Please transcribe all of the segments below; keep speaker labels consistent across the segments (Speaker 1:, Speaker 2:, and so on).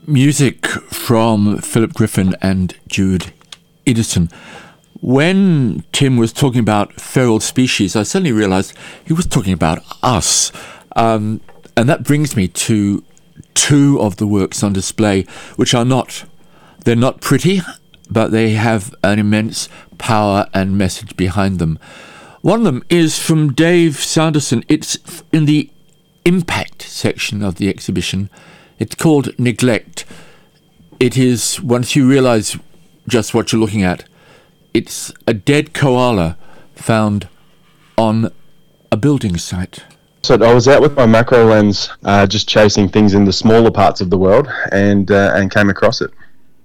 Speaker 1: Music from Philip Griffin and Jude Edison. When Tim was talking about feral species, I suddenly realized he was talking about us. And that brings me to two of the works on display, which are they're not pretty, but they have an immense power and message behind them. One of them is from Dave Sanderson. It's in the impact section of the exhibition. It's called Neglect. It is, once you realize just what you're looking at, it's a dead koala found on a building site.
Speaker 2: So I was out with my macro lens, just chasing things in the smaller parts of the world, and came across it.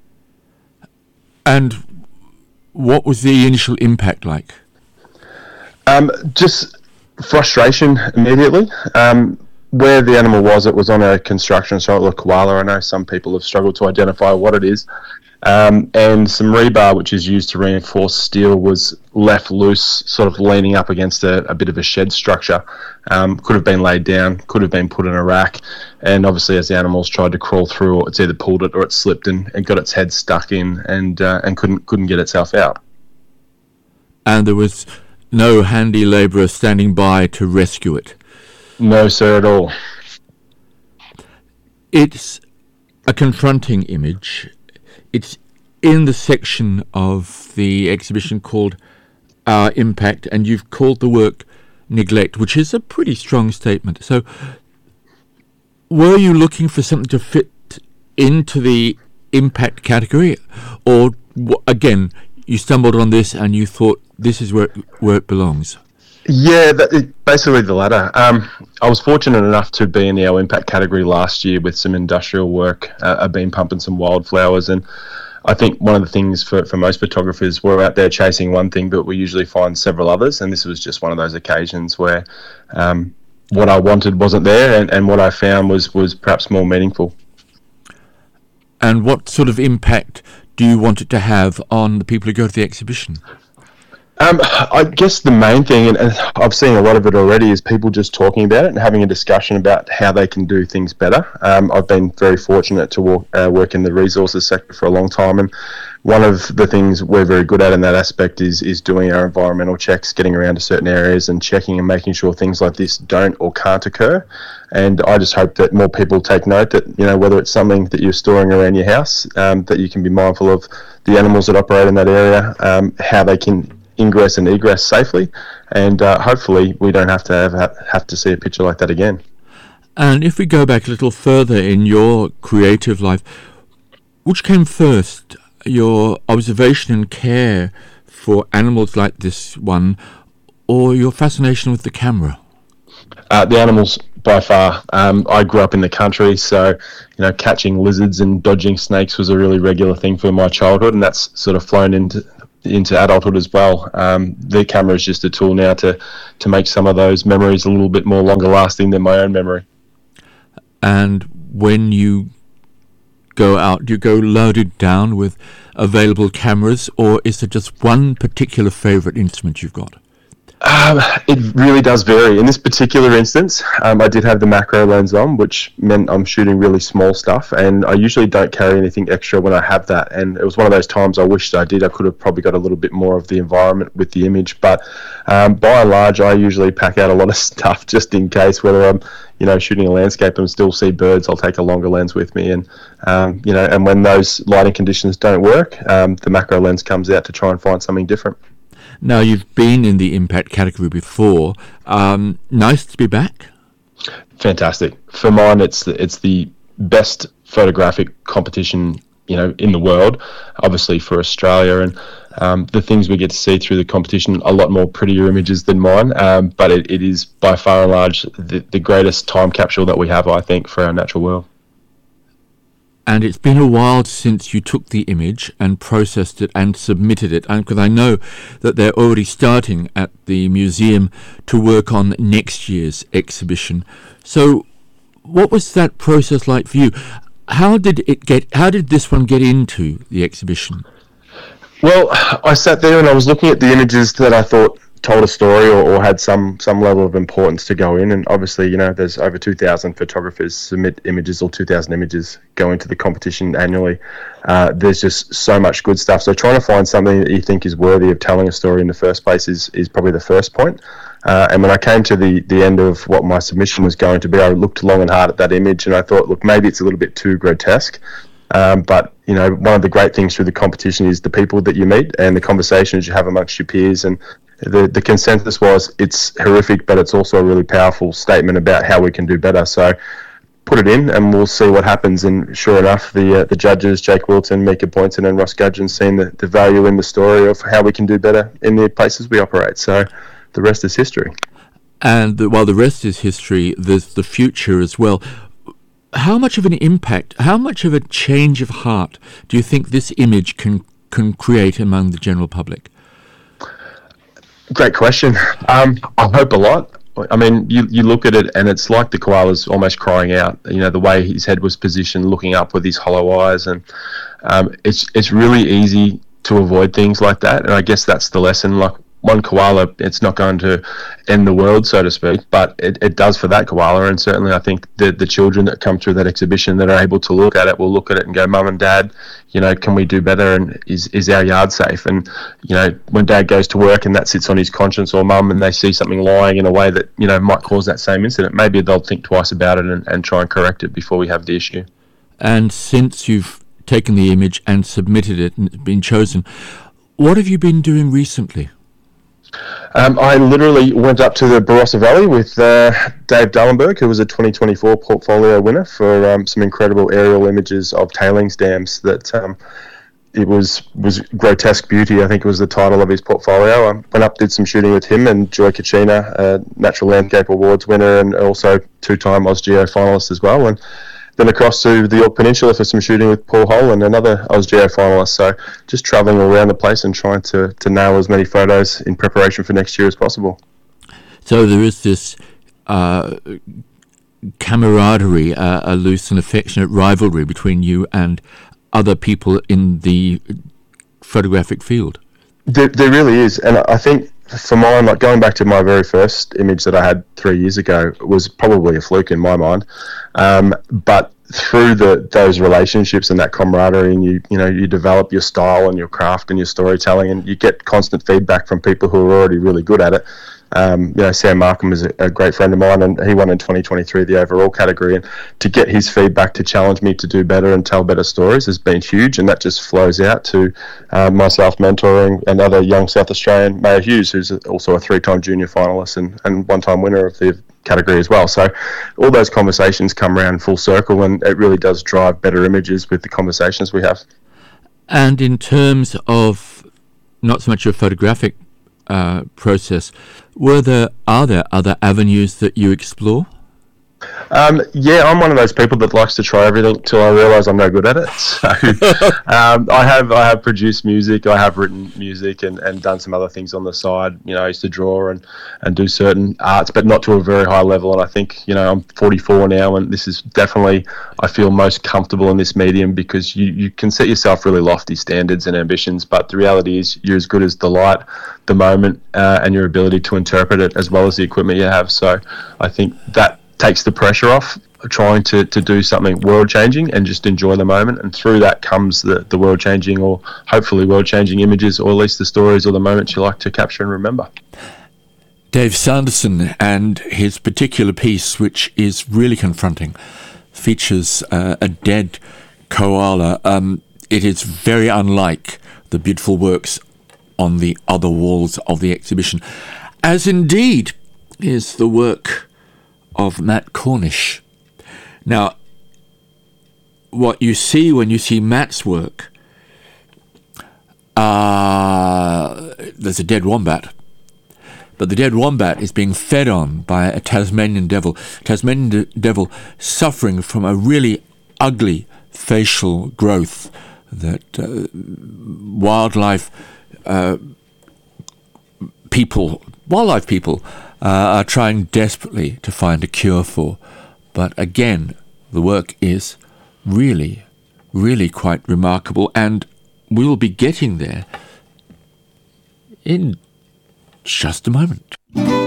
Speaker 1: And what was the initial impact like?
Speaker 2: Just frustration immediately. Where the animal was, it was on a construction site with a koala. I know some people have struggled to identify what it is. And some rebar, which is used to reinforce steel, was left loose, sort of leaning up against a bit of a shed structure. Could have been laid down, could have been put in a rack. And obviously, as the animals tried to crawl through, it's either pulled it or it slipped and got its head stuck in and couldn't get itself out.
Speaker 1: And there was no handy labourer standing by to rescue it?
Speaker 2: No, sir, at all.
Speaker 1: It's a confronting image. It's in the section of the exhibition called Our Impact, and you've called the work Neglect, which is a pretty strong statement. So were you looking for something to fit into the impact category, or again, you stumbled on this and you thought this is where it belongs?
Speaker 2: Yeah, basically the latter. I was fortunate enough to be in the Our Impact category last year with some industrial work. I've been pumping some wildflowers, and I think one of the things for most photographers, we're out there chasing one thing, but we usually find several others, and this was just one of those occasions where what I wanted wasn't there, and what I found was perhaps more meaningful.
Speaker 1: And what sort of impact do you want it to have on the people who go to the exhibition?
Speaker 2: I guess the main thing, and I've seen a lot of it already, is people just talking about it and having a discussion about how they can do things better. I've been very fortunate to work in the resources sector for a long time, and one of the things we're very good at in that aspect is doing our environmental checks, getting around to certain areas and checking and making sure things like this don't or can't occur. And I just hope that more people take note that, whether it's something that you're storing around your house, that you can be mindful of the animals that operate in that area, how they can ingress and egress safely, and hopefully we don't have to see a picture like that again.
Speaker 1: And if we go back a little further in your creative life, which came first, your observation and care for animals like this one, or your fascination with the camera?
Speaker 2: The animals, by far. I grew up in the country, so catching lizards and dodging snakes was a really regular thing for my childhood, and that's sort of flown into adulthood as well. The camera is just a tool now to make some of those memories a little bit more longer lasting than my own memory.
Speaker 1: And when you go out, do you go loaded down with available cameras, or is there just one particular favourite instrument you've got?
Speaker 2: It really does vary. In this particular instance, I did have the macro lens on, which meant I'm shooting really small stuff, and I usually don't carry anything extra when I have that. And it was one of those times I wished I did. I could have probably got a little bit more of the environment with the image, but by and large, I usually pack out a lot of stuff just in case, whether I'm shooting a landscape and still see birds, I'll take a longer lens with me. And and when those lighting conditions don't work, the macro lens comes out to try and find something different.
Speaker 1: Now, you've been in the impact category before. Nice to be back.
Speaker 2: Fantastic. For mine, it's the best photographic competition in the world, obviously for Australia, and the things we get to see through the competition, a lot more prettier images than mine, but it is by far and large the greatest time capsule that we have, I think, for our natural world.
Speaker 1: And it's been a while since you took the image and processed it and submitted it, because I know that they're already starting at the museum to work on next year's exhibition. So what was that process like for you? How did this one get into the exhibition?
Speaker 2: Well, I sat there and I was looking at the images that I thought told a story or had some level of importance to go in. And obviously, you know, there's over 2,000 photographers submit images, or 2,000 images go into the competition annually. There's just so much good stuff. So trying to find something that you think is worthy of telling a story in the first place is probably the first point. And when I came to the end of what my submission was going to be, I looked long and hard at that image, and I thought, look, maybe it's a little bit too grotesque. But, you know, one of the great things through the competition is the people that you meet and the conversations you have amongst your peers. And the consensus was it's horrific, but it's also a really powerful statement about how we can do better. So put it in and we'll see what happens. And sure enough, the judges, Jake Wilton, Mika Boynton and Ross Gudgeon, seen the value in the story of how we can do better in the places we operate. So the rest is history.
Speaker 1: And while the rest is history, there's the future as well. How much of an impact, how much of a change of heart do you think this image can create among the general public?
Speaker 2: Great question. I hope a lot. I mean, you look at it and it's like the koala's almost crying out, you know, the way his head was positioned, looking up with his hollow eyes. And it's really easy to avoid things like that. And I guess that's the lesson. Like, one koala, it's not going to end the world, so to speak, but it does for that koala. And certainly I think the children that come through that exhibition that are able to look at it will look at it and go, Mum and Dad, you know, can we do better? And is our yard safe? And, you know, when Dad goes to work and that sits on his conscience, or Mum, and they see something lying in a way that, you know, might cause that same incident, maybe they'll think twice about it and try and correct it before we have the issue.
Speaker 1: And since you've taken the image and submitted it and it's been chosen, what have you been doing recently?
Speaker 2: I literally went up to the Barossa Valley with Dave Dallenberg, who was a 2024 portfolio winner for some incredible aerial images of tailings dams that it was grotesque beauty, I think it was the title of his portfolio. I went up, did some shooting with him and Joy Kachina, Natural Landscape Awards winner and also two-time AusGeo finalist as well. And then across to the Yorke Peninsula for some shooting with Paul Holland, another AusGeo finalist. So just travelling all around the place and trying to nail as many photos in preparation for next year as possible.
Speaker 1: So there is this camaraderie, a loose and affectionate rivalry between you and other people in the photographic field.
Speaker 2: There really is. And I think for mine, like going back to my very first image that I had 3 years ago, was probably a fluke in my mind. But through those relationships and that camaraderie, and you develop your style and your craft and your storytelling, and you get constant feedback from people who are already really good at it. Sam Markham is a great friend of mine, and he won in 2023 the overall category. And to get his feedback to challenge me to do better and tell better stories has been huge, and that just flows out to myself mentoring another young South Australian, Maya Hughes, who's also a 3-time junior finalist and one-time winner of the category as well. So all those conversations come around full circle, and it really does drive better images with the conversations we have.
Speaker 1: And in terms of not so much your photographic process, are there other avenues that you explore?
Speaker 2: I'm one of those people that likes to try everything till I realise I'm no good at it. So I have produced music, I have written music and done some other things on the side. You know, I used to draw and do certain arts, but not to a very high level. And I think, I'm 44 now, and this is definitely, I feel most comfortable in this medium, because you can set yourself really lofty standards and ambitions, but the reality is you're as good as the light, the moment, and your ability to interpret it, as well as the equipment you have. So I think that takes the pressure off trying to do something world-changing and just enjoy the moment. And through that comes the world-changing, or hopefully world-changing images, or at least the stories or the moments you like to capture and remember.
Speaker 1: Dave Sanderson and his particular piece, which is really confronting, features a dead koala. It is very unlike the beautiful works on the other walls of the exhibition, as indeed is the work of Matt Cornish. Now, what you see when you see Matt's work, there's a dead wombat, but the dead wombat is being fed on by a Tasmanian devil. Tasmanian devil suffering from a really ugly facial growth that wildlife people are trying desperately to find a cure for. But again, the work is really, really quite remarkable, and we will be getting there in just a moment.